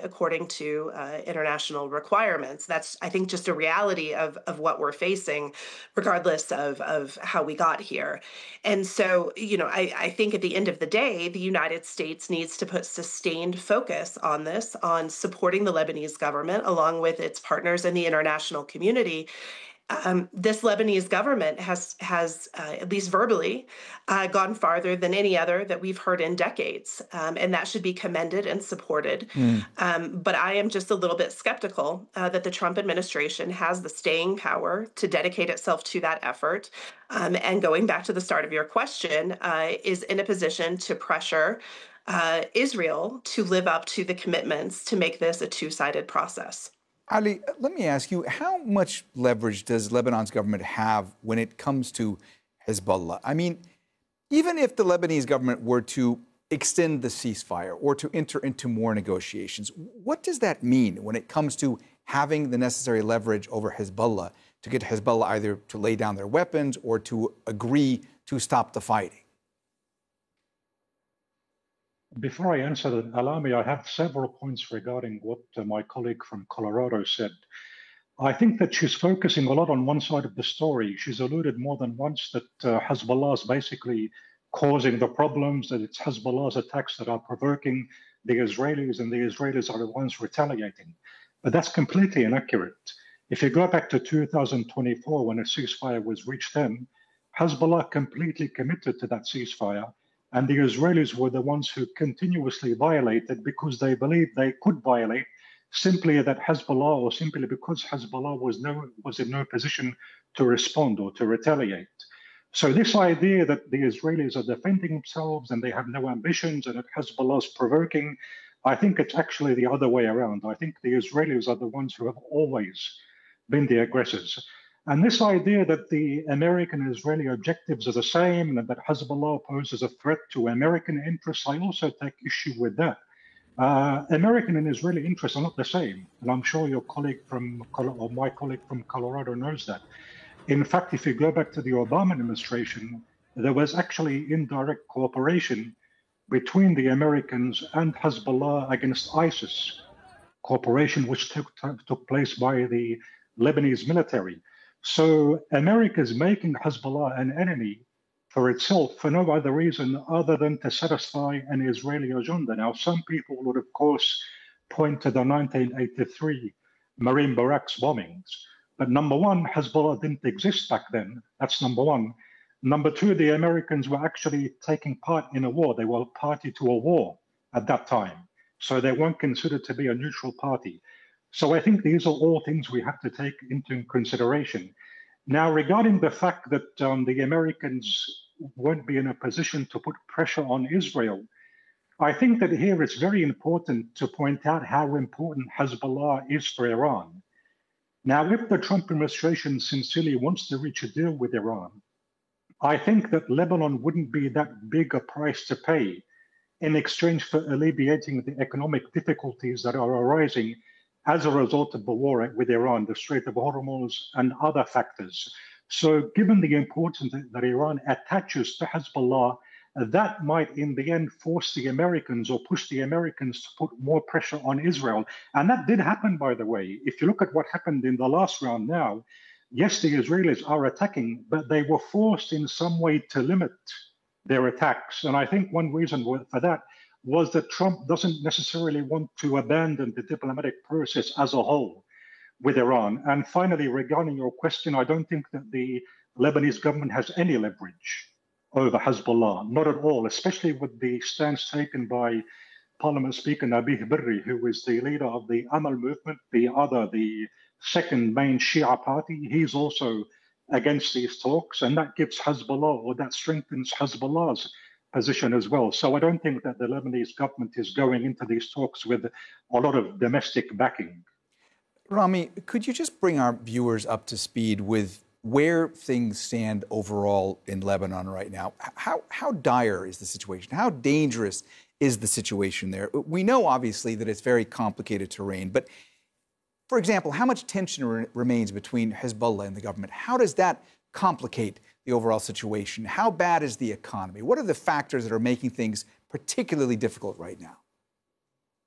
according to international requirements. That's, I think, just a reality of what we're facing, regardless of how we got here. And so, I think at the end of the day, the United States needs to put sustained focus on this, on supporting the Lebanese government along with its partners in the international community. This Lebanese government has at least verbally, gone farther than any other that we've heard in decades, and that should be commended and supported. Mm. But I am just a little bit skeptical that the Trump administration has the staying power to dedicate itself to that effort. And going back to the start of your question, is in a position to pressure Israel to live up to the commitments to make this a two-sided process. Ali, let me ask you, how much leverage does Lebanon's government have when it comes to Hezbollah? I mean, even if the Lebanese government were to extend the ceasefire or to enter into more negotiations, what does that mean when it comes to having the necessary leverage over Hezbollah to get Hezbollah either to lay down their weapons or to agree to stop the fighting? Before I answer that, allow me, I have several points regarding what my colleague from Colorado said. I think that she's focusing a lot on one side of the story. She's alluded more than once that Hezbollah is basically causing the problems, that it's Hezbollah's attacks that are provoking the Israelis, and the Israelis are the ones retaliating. But that's completely inaccurate. If you go back to 2024, when a ceasefire was reached then, Hezbollah completely committed to that ceasefire. And the Israelis were the ones who continuously violated because they believed they could violate simply that Hezbollah, or simply because Hezbollah was in no position to respond or to retaliate. So this idea that the Israelis are defending themselves and they have no ambitions and that Hezbollah is provoking, I think it's actually the other way around. I think the Israelis are the ones who have always been the aggressors. And this idea that the American and Israeli objectives are the same and that Hezbollah poses a threat to American interests, I also take issue with that. American and Israeli interests are not the same. And I'm sure your colleague or my colleague from Colorado knows that. In fact, if you go back to the Obama administration, there was actually indirect cooperation between the Americans and Hezbollah against ISIS, cooperation which took place by the Lebanese military. So America is making Hezbollah an enemy for itself for no other reason other than to satisfy an Israeli agenda. Now, some people would, of course, point to the 1983 Marine barracks bombings. But number one, Hezbollah didn't exist back then. That's number one. Number two, the Americans were actually taking part in a war. They were party to a war at that time. So they weren't considered to be a neutral party. So I think these are all things we have to take into consideration. Now, regarding the fact that the Americans won't be in a position to put pressure on Israel, I think that here it's very important to point out how important Hezbollah is for Iran. Now, if the Trump administration sincerely wants to reach a deal with Iran, I think that Lebanon wouldn't be that big a price to pay in exchange for alleviating the economic difficulties that are arising as a result of the war with Iran, the Strait of Hormuz, and other factors. So given the importance that Iran attaches to Hezbollah, that might in the end force the Americans or push the Americans to put more pressure on Israel. And that did happen, by the way. If you look at what happened in the last round now, yes, the Israelis are attacking, but they were forced in some way to limit their attacks. And I think one reason for that was that Trump doesn't necessarily want to abandon the diplomatic process as a whole with Iran. And finally, regarding your question, I don't think that the Lebanese government has any leverage over Hezbollah, not at all, especially with the stance taken by Parliament Speaker Nabih Berri, who is the leader of the Amal movement, the second main Shia party. He's also against these talks, and that gives Hezbollah, or that strengthens Hezbollah's position as well. So I don't think that the Lebanese government is going into these talks with a lot of domestic backing. Rami, could you just bring our viewers up to speed with where things stand overall in Lebanon right now? How dire is the situation? How dangerous is the situation there? We know, obviously, that it's very complicated terrain, but for example, how much tension remains between Hezbollah and the government? How does that complicate the overall situation? How bad is the economy? What are the factors that are making things particularly difficult right now?